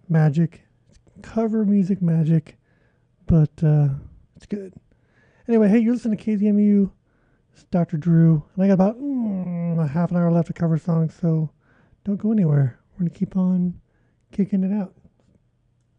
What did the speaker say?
magic. It's cover music magic, but it's good. Anyway, hey, you're listening to KZMU. It's Dr. Drew, and I got about a half an hour left to cover songs, so don't go anywhere. We're gonna keep on kicking it out.